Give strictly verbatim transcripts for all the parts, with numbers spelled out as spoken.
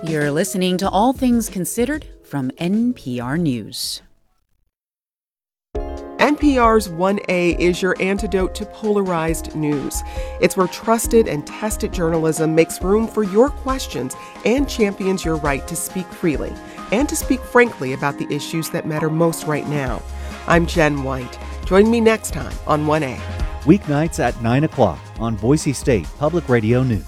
You're listening to All Things Considered from N P R News. N P R's one A is your antidote to polarized news. It's where trusted and tested journalism makes room for your questions and champions your right to speak freely and to speak frankly about the issues that matter most right now. I'm Jen White. Join me next time on one A. Weeknights at nine o'clock on Boise State Public Radio News.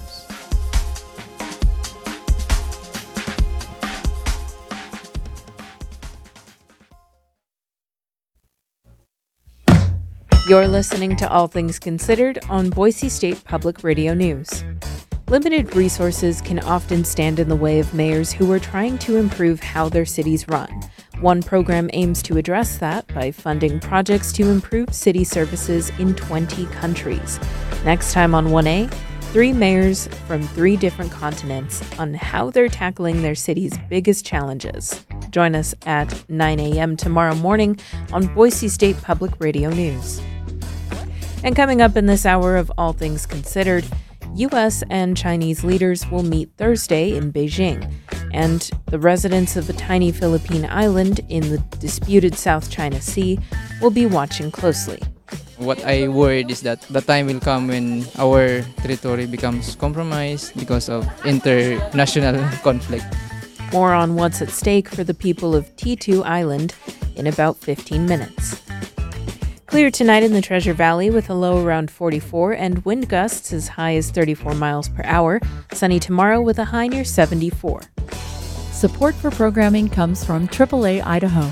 You're listening to All Things Considered on Boise State Public Radio News. Limited resources can often stand in the way of mayors who are trying to improve how their cities run. One program aims to address that by funding projects to improve city services in twenty countries. Next time on one A, three mayors from three different continents on how they're tackling their city's biggest challenges. Join us at nine a.m. tomorrow morning on Boise State Public Radio News. And coming up in this hour of All Things Considered, U S and Chinese leaders will meet Thursday in Beijing, and the residents of a tiny Philippine island in the disputed South China Sea will be watching closely. What I worried is that the time will come when our territory becomes compromised because of international conflict. More on what's at stake for the people of T two Island in about fifteen minutes. Clear tonight in the Treasure Valley with a low around forty-four and wind gusts as high as thirty-four miles per hour. Sunny tomorrow with a high near seventy-four. Support for programming comes from triple A Idaho.